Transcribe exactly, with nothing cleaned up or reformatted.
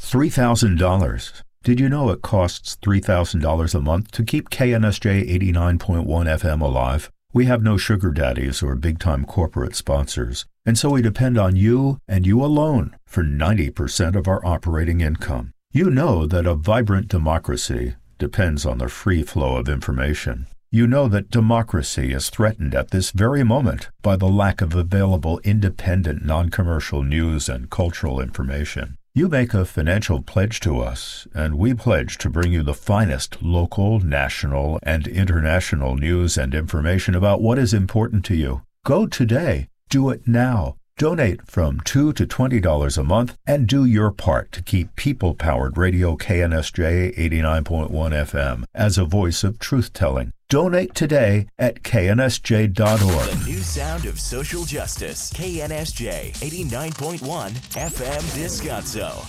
three thousand dollars. Did you know it costs three thousand dollars a month to keep K N S J eighty-nine point one F M alive? We have no sugar daddies or big-time corporate sponsors, and so we depend on you and you alone for ninety percent of our operating income. You know that a vibrant democracy depends on the free flow of information. You know that democracy is threatened at this very moment by the lack of available independent, non-commercial news and cultural information. You make a financial pledge to us, and we pledge to bring you the finest local, national, and international news and information about what is important to you. Go today. Do it now. Donate from two dollars to twenty dollars a month and do your part to keep people-powered radio K N S J eighty-nine point one F M as a voice of truth-telling. Donate today at K N S J dot org. The new sound of social justice. K N S J eighty-nine point one F M Descanso.